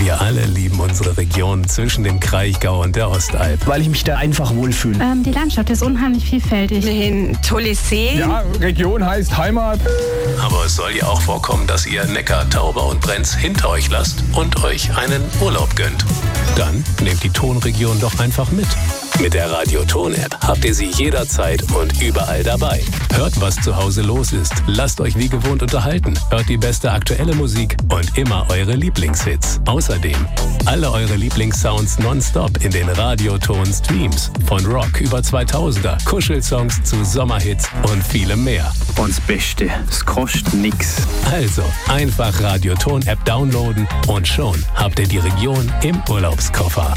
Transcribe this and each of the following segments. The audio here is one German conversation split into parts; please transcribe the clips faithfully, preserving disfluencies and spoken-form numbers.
Wir alle lieben unsere Region zwischen dem Kraichgau und der Ostalb. Weil ich mich da einfach wohlfühle. Ähm, die Landschaft ist unheimlich vielfältig. Ein tolles See. Ja, Region heißt Heimat. Aber es soll ja auch vorkommen, dass ihr Neckar, Tauber und Brenz hinter euch lasst und euch einen Urlaub gönnt. Dann nehmt die Tonregion doch einfach mit. Mit der Radio-Ton-App habt ihr sie jederzeit und überall dabei. Hört, was zu Hause los ist. Lasst euch wie gewohnt unterhalten. Hört die beste aktuelle Musik und immer eure Lieblingshits. Außerdem alle eure Lieblingssounds nonstop in den Radio-Ton-Streams. Von Rock über zweitausender, Kuschelsongs zu Sommerhits und vielem mehr. Und das Beste, es kostet nix. Also einfach Radio-Ton-App downloaden und schon habt ihr die Region im Urlaubskoffer.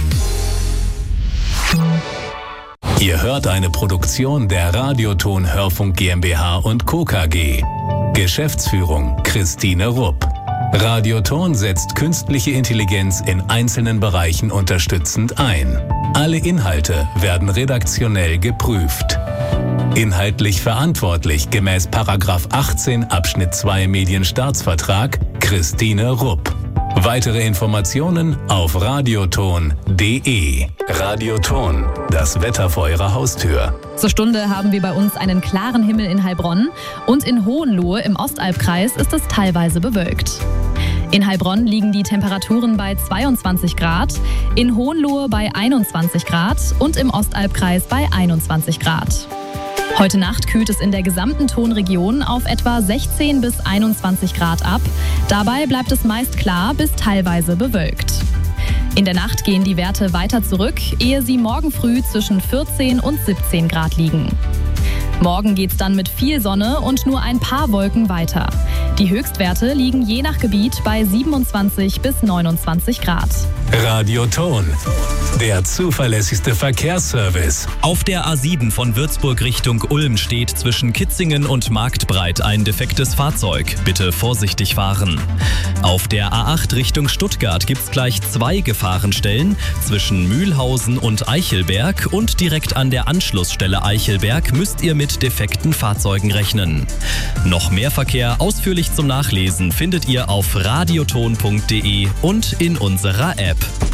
Ihr hört eine Produktion der Radioton Hörfunk GmbH und Co. K G. Geschäftsführung Christine Rupp. Radioton setzt künstliche Intelligenz in einzelnen Bereichen unterstützend ein. Alle Inhalte werden redaktionell geprüft. Inhaltlich verantwortlich gemäß Paragraph achtzehn Abschnitt zwei Medienstaatsvertrag Christine Rupp. Weitere Informationen auf radioton punkt de. Radioton, das Wetter vor Ihrer Haustür. Zur Stunde haben wir bei uns einen klaren Himmel in Heilbronn und in Hohenlohe im Ostalbkreis ist es teilweise bewölkt. In Heilbronn liegen die Temperaturen bei zweiundzwanzig Grad, in Hohenlohe bei einundzwanzig Grad und im Ostalbkreis bei einundzwanzig Grad. Heute Nacht kühlt es in der gesamten Tonregion auf etwa sechzehn bis einundzwanzig Grad ab. Dabei bleibt es meist klar bis teilweise bewölkt. In der Nacht gehen die Werte weiter zurück, ehe sie morgen früh zwischen vierzehn und siebzehn Grad liegen. Morgen geht's dann mit viel Sonne und nur ein paar Wolken weiter. Die Höchstwerte liegen je nach Gebiet bei siebenundzwanzig bis neunundzwanzig Grad. Radioton, der zuverlässigste Verkehrsservice. Auf der A sieben von Würzburg Richtung Ulm steht zwischen Kitzingen und Marktbreit ein defektes Fahrzeug. Bitte vorsichtig fahren. Auf der A acht Richtung Stuttgart gibt's gleich zwei Gefahrenstellen zwischen Mühlhausen und Eichelberg und direkt an der Anschlussstelle Eichelberg müsst ihr mit defekten Fahrzeugen rechnen. Noch mehr Verkehr ausführlich zum Nachlesen findet ihr auf radioton punkt de und in unserer App.